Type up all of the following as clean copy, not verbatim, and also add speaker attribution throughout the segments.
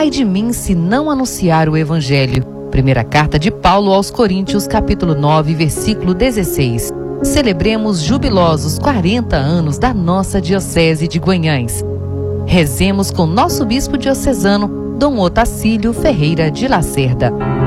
Speaker 1: Ai de mim se não anunciar o Evangelho. Primeira carta de Paulo aos Coríntios, capítulo 9, versículo 16. Celebremos jubilosos 40 anos da nossa Diocese de Guanhães. Rezemos com nosso bispo diocesano, Dom Otacílio Ferreira de Lacerda.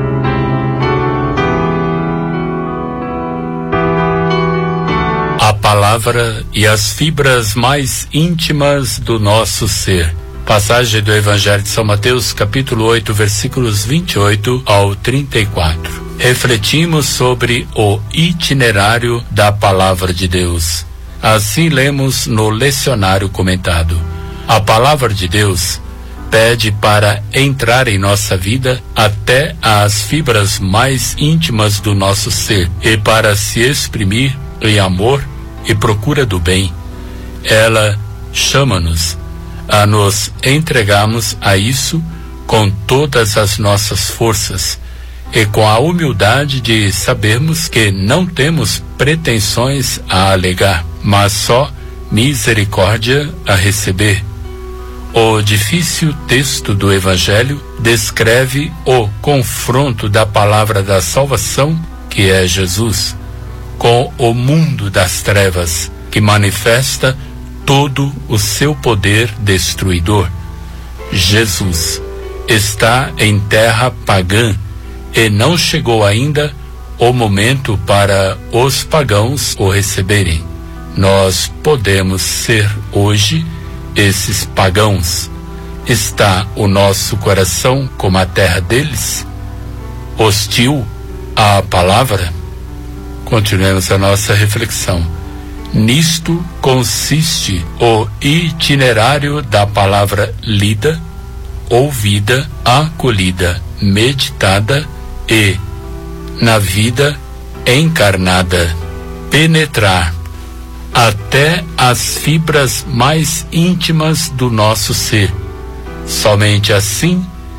Speaker 2: A palavra e as fibras mais íntimas do nosso ser. Passagem do Evangelho de São Mateus, capítulo 8, versículos 28 ao 34. Refletimos sobre o itinerário da palavra de Deus. Assim lemos no lecionário comentado. A palavra de Deus pede para entrar em nossa vida até as fibras mais íntimas do nosso ser e para se exprimir em amor e procura do bem. Ela chama-nos a nos entregarmos a isso com todas as nossas forças e com a humildade de sabermos que não temos pretensões a alegar, mas só misericórdia a receber. O difícil texto do Evangelho descreve o confronto da palavra da salvação, que é Jesus, com o mundo das trevas, que manifesta todo o seu poder destruidor. Jesus está em terra pagã e não chegou ainda o momento para os pagãos o receberem. Nós podemos ser hoje esses pagãos. Está o nosso coração como a terra deles, hostil à palavra? Continuemos a nossa reflexão. Nisto consiste o itinerário da palavra lida, ouvida, acolhida, meditada e, na vida encarnada, penetrar até as fibras mais íntimas do nosso ser. Somente assim